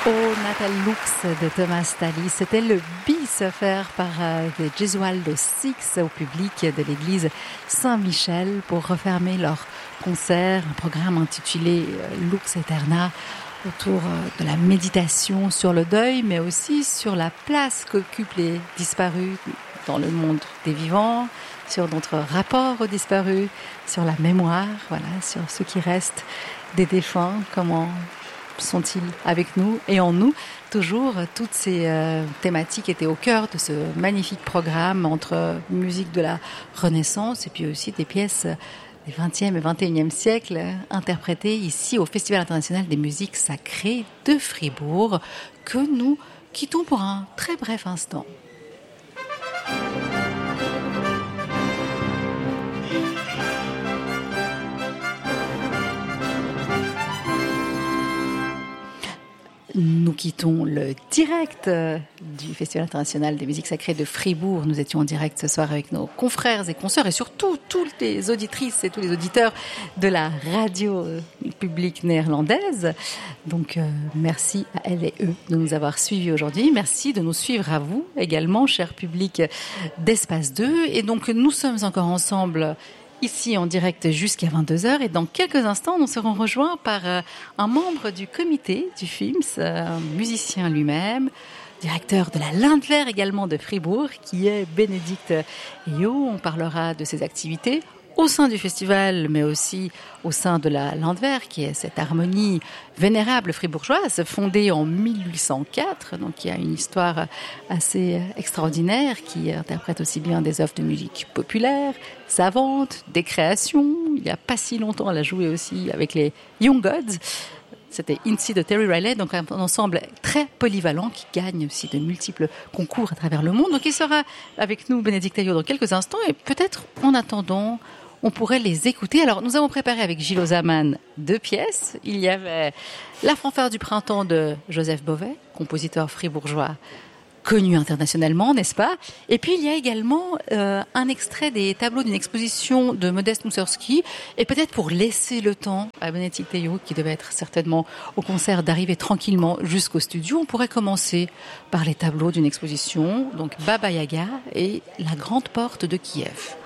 Oh, Natal Lux de Thomas Tallis, c'était le bis offert par les Gesualdo Six au public de l'église Saint-Michel pour refermer leur concert, un programme intitulé Lux Aeterna autour de la méditation sur le deuil, mais aussi sur la place qu'occupent les disparus dans le monde des vivants, sur notre rapport aux disparus, sur la mémoire, voilà, sur ce qui reste des défunts, comment sont-ils avec nous et en nous. Toujours, toutes ces thématiques étaient au cœur de ce magnifique programme entre musique de la Renaissance et puis aussi des pièces des 20e et 21e siècles interprétées ici au Festival international des musiques sacrées de Fribourg que nous quittons pour un très bref instant. Nous quittons le direct du Festival international des musiques sacrées de Fribourg. Nous étions en direct ce soir avec nos confrères et consoeurs et surtout toutes les auditrices et tous les auditeurs de la radio publique néerlandaise. Donc merci à elles et eux de nous avoir suivis aujourd'hui. Merci de nous suivre à vous également, cher public d'Espace 2. Et donc nous sommes encore ensemble ici en direct jusqu'à 22h et dans quelques instants nous serons rejoints par un membre du comité du FIMS, un musicien lui-même, directeur de la Landwehr également de Fribourg, qui est Bénédicte Eyot. On parlera de ses activités au sein du festival, mais aussi au sein de la Landwehr, qui est cette harmonie vénérable fribourgeoise, fondée en 1804, donc il y a une histoire assez extraordinaire, qui interprète aussi bien des œuvres de musique populaire, savante, des créations. Il n'y a pas si longtemps, elle a joué aussi avec les Young Gods. C'était Incy de Terry Riley, donc un ensemble très polyvalent qui gagne aussi de multiples concours à travers le monde. Donc il sera avec nous, Bénédicte Eyot, dans quelques instants, et peut-être en attendant, on pourrait les écouter. Alors, nous avons préparé avec Gilles Ozaman 2 pièces. Il y avait La fanfare du printemps de Joseph Beauvais, compositeur fribourgeois connu internationalement, n'est-ce pas? Et puis, il y a également un extrait des tableaux d'une exposition de Modeste Moussorgsky. Et peut-être pour laisser le temps à Bénédicte Eyot, qui devait être certainement au concert, d'arriver tranquillement jusqu'au studio, on pourrait commencer par les tableaux d'une exposition, donc Baba Yaga et La grande porte de Kiev.